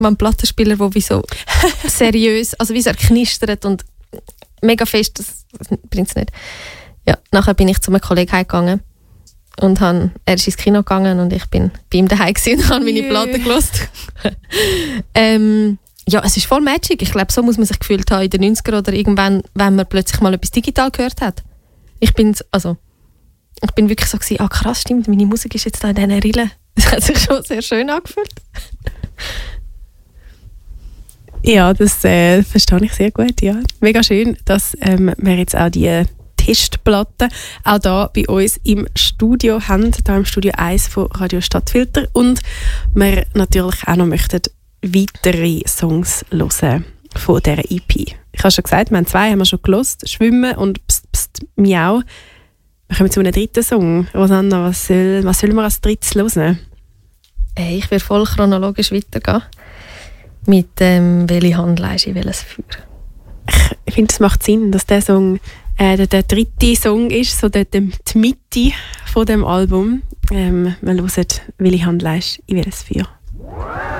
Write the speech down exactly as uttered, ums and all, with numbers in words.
einen Plattenspieler, der wie so seriös, also wie so knistert und mega fest, das, das bringt es nicht. Ja, nachher bin ich zu einem Kollegen heimgegangen und han, er ist ins Kino gegangen und ich bin bei ihm daheim und habe meine Platte gehört. ähm, ja, es ist voll Magic. Ich glaube, so muss man sich gefühlt haben in den neunzigern oder irgendwann, wenn man plötzlich mal etwas digital gehört hat. Ich bin, also, ich bin wirklich so gewesen, ah krass, stimmt, meine Musik ist jetzt da in diesen Rillen. Das hat sich schon sehr schön angefühlt. Ja, das äh, verstehe ich sehr gut. Ja. Mega schön, dass ähm, wir jetzt auch die Testplatten auch da bei uns im Studio haben, da im Studio eins von Radio Stadtfilter. Und wir natürlich auch noch möchten weitere Songs hören von dieser E P. Ich habe schon gesagt, wir haben zwei haben wir schon gehört, «Schwimmen» und «Psst, psst, miau». Wir kommen zu einem dritten Song. Rosanna, was soll, was soll man als drittes hören? Hey, ich werde voll chronologisch weitergehen. Mit ähm, «Welche Hand leist in welches Feuer». Ich finde, es macht Sinn, dass der Song äh, der, der dritte Song ist, so der, der, die Mitte von dem Album. Ähm, wir hören «Welche Hand leist in welches Feuer».